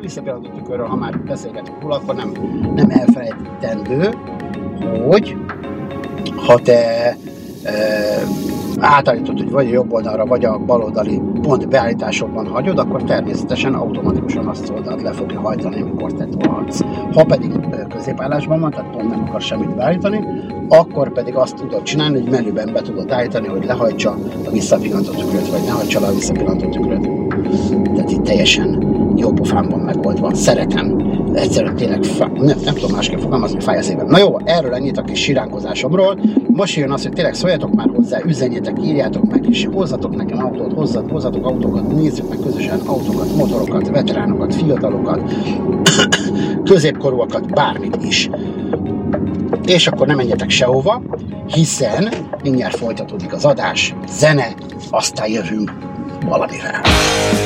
visszapillantó tükörről, ha már beszélgetünk róla, akkor nem elfelejtendő, hogy ha te átállítod, hogy vagy a jobb oldalra, vagy a bal oldali pont beállításokban hagyod, akkor természetesen automatikusan azt oldalt le fogja hajtani, amikor te tolhatsz. Ha pedig középaállásban van, tehát pont nem akar semmit beállítani, akkor pedig azt tudod csinálni, hogy menüben be tudod állítani, hogy lehajtsa a visszapillantó tükröt, vagy ne hajtsa le a visszapillantó tükröt. Tehát itt teljesen jó pofán van megoldva. Szeretem. Egyszerűen tényleg nem tudom másképp fogalmazni, fáj a szívem. Na jó, erről ennyit a kis siránkozásomról. Most jön az, hogy tényleg szóljatok már hozzá, üzenjetek, írjátok meg, és hozzatok nekem autót, hozzatok autókat, nézzük meg közösen autókat, motorokat, veteránokat, fiatalokat, középkorúakat, bármit is. És akkor nem menjetek sehova, hiszen mindjárt folytatódik az adás, zene, aztán jövünk valamivel.